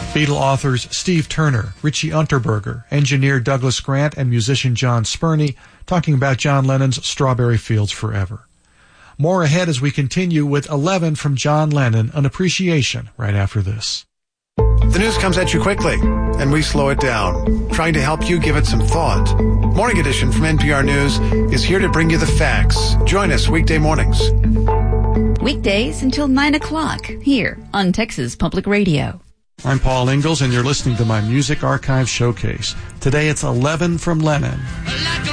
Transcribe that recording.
Beatle authors Steve Turner, Richie Unterberger, engineer Douglas Grant, and musician John Spurney talking about John Lennon's Strawberry Fields Forever. More ahead as we continue with 11 from John Lennon, an appreciation right after this. The news comes at you quickly, and we slow it down, trying to help you give it some thought. Morning Edition from NPR News is here to bring you the facts. Join us weekday mornings. Weekdays until 9 o'clock, here on Texas Public Radio. I'm Paul Ingalls, and you're listening to my Music Archive Showcase. Today it's 11 from Lennon.